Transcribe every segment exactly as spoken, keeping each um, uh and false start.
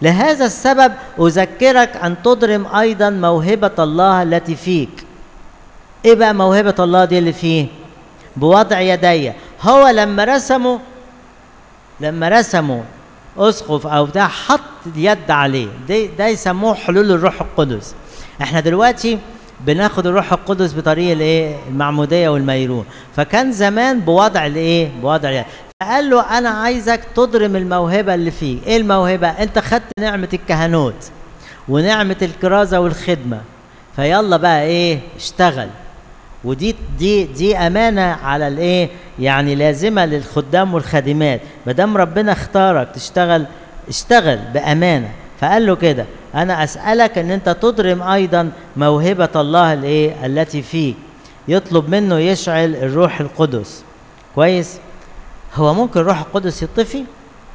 لهذا السبب أذكرك أن تضرم أيضا موهبة الله التي فيك. إيه بقى موهبة الله دي اللي فيه؟ بوضع يدي. هو لما رسموا لما رسموا أسقف أو بتاع حط اليد عليه، ده, ده يسموه حلول الروح القدس. احنا دلوقتي بناخد الروح القدس بطريقة الايه؟ المعمودية والميرون. فكان زمان بوضع الايه؟ بوضع اليد. فقال له أنا عايزك تضرم الموهبة اللي فيك. إيه الموهبة؟ أنت خدت نعمة الكهنوت ونعمة الكرازة والخدمة، فيلا بقى إيه؟ اشتغل. ودي دي دي أمانة على الإيه؟ يعني لازمة للخدام والخادمات. ما دام ربنا اختارك تشتغل، اشتغل بأمانة. فقال له كده أنا أسألك إن أنت تضرم أيضا موهبة الله الإيه؟ التي فيك. يطلب منه يشعل الروح القدس. كويس؟ هو ممكن الروح القدس يطفي؟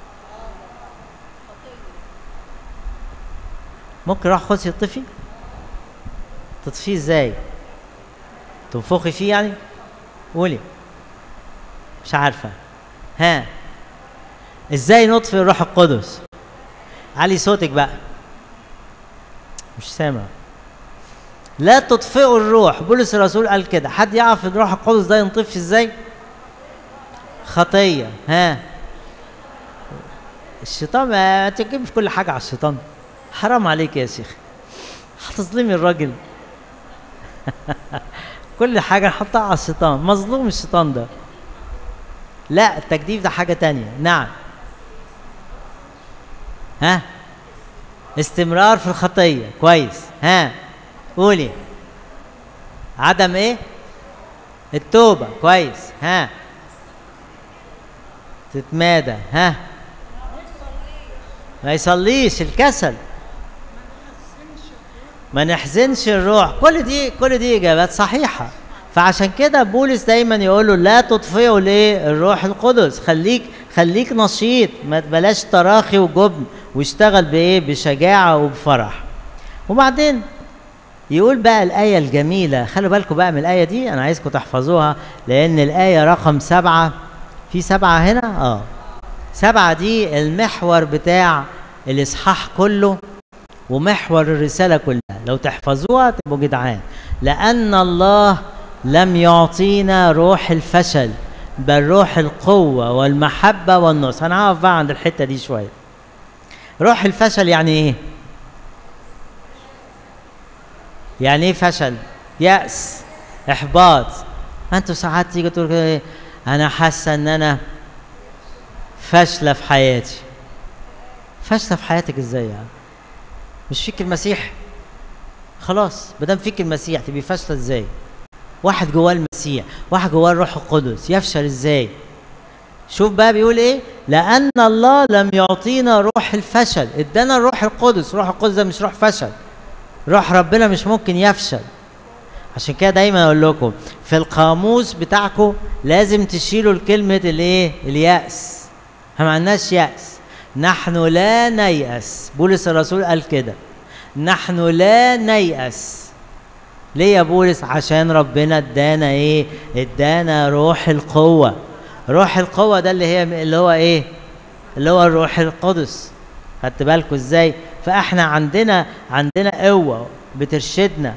ممكن الروح القدس يطفي؟ تطفيه ازاي؟ تنفخي فيه يعني؟ قولي. مش عارفة. ها ازاي نطفي الروح القدس؟ علي صوتك بقى. مش سامع. لا تطفئوا الروح. بولس الرسول قال كده. حد يعرف الروح القدس ده ينطفي ازاي؟ خطية. ها الشيطان ما تجيب في كل حاجة على الشيطان. حرام عليك يا شيخ، هتظلمي الراجل. كل حاجة نحطها على الشيطان. مظلوم الشيطان ده. لا التجديف ده حاجة تانية. نعم. ها استمرار في الخطية. كويس. ها قولي. عدم ايه؟ التوبة. كويس. ها تتمادى. ها ما يصليش. الكسل. ما نحزنش الروح. كل دي كل دي اجابات صحيحه. فعشان كده بولس دايما يقول له لا تطفئوا ليه الروح القدس. خليك خليك نشيط، ما بلاش تراخي وجبن، واشتغل بايه؟ بشجاعه وبفرح. وبعدين يقول بقى الايه الجميله. خلوا بالكم بقى من الايه دي، انا عايزكم تحفظوها لان الايه رقم سبعه. في سبعه هنا. اه سبعه دي المحور بتاع الاصحاح كله ومحور الرسالة كلها. لو تحفظوها تبقوا جدعان. لأن الله لم يعطينا روح الفشل بل روح القوة والمحبة والنصح. أنا هقف بقى عند الحتة دي شوية. روح الفشل يعني إيه؟ يعني إيه فشل؟ يأس، إحباط. أنتوا ساعات تيجي تقول إيه؟ أنا حاسة إن أنا فاشلة في حياتي. فاشلة في حياتك إزاي يعني؟ مش فيك المسيح؟ خلاص ما دام فيك المسيح تبقي فاشله ازاي؟ واحد جواه المسيح، واحد جواه الروح القدس، يفشل ازاي؟ شوف بقى بيقول ايه؟ لأن الله لم يعطينا روح الفشل، ادانا الروح القدس. الروح القدس ده مش روح فشل. روح ربنا مش ممكن يفشل. عشان كده دايما اقول لكم في القاموس بتاعكم لازم تشيلوا الكلمه الايه؟ اليأس. احنا ما عندناش يأس. نحن لا نيأس. بولس الرسول قال كده. نحن لا نيأس. ليه يا بولس؟ عشان ربنا ادانا ايه؟ ادانا روح القوة. روح القوة ده اللي هي اللي هو ايه؟ اللي هو الروح القدس. خدت بالكم ازاي؟ فاحنا عندنا عندنا قوة بترشدنا.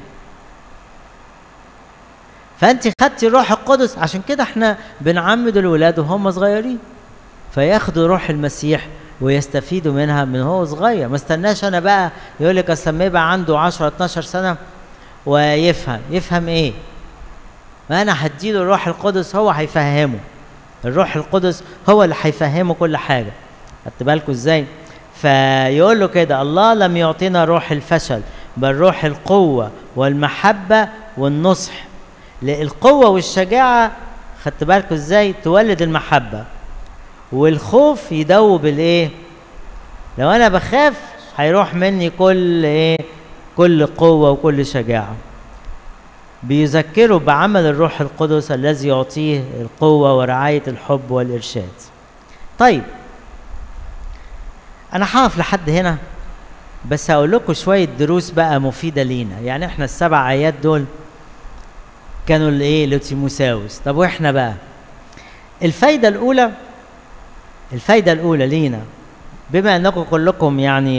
فانت خدتي الروح القدس. عشان كده احنا بنعمد الولاد وهم صغيرين فياخدوا روح المسيح ويستفيدوا منها من هو صغير. ما استناش انا بقى يقول لك اصل ما يبقى عنده عشرة اتناشر سنه ويفهم. يفهم ايه؟ ما انا هديله الروح القدس هو هيفهمه. الروح القدس هو اللي هيفهمه كل حاجه. خدت بالكم ازاي؟ فيقول له كده الله لم يعطينا روح الفشل بل روح القوه والمحبه والنصح. القوه والشجاعه خدت بالكم ازاي؟ تولد المحبه. والخوف يدوب الايه؟ لو انا بخاف هيروح مني كل ايه؟ كل قوه وكل شجاعه. بيذكره بعمل الروح القدس الذي يعطيه القوه ورعايه الحب والارشاد. طيب انا هقف لحد هنا بس هقول لكم شويه دروس بقى مفيده لينا. يعني احنا السبع ايات دول كانوا الايه؟ لتيموثاوس. طب واحنا بقى الفايده الاولى الفايدة الأولى لينا بما أنكم كلكم يعني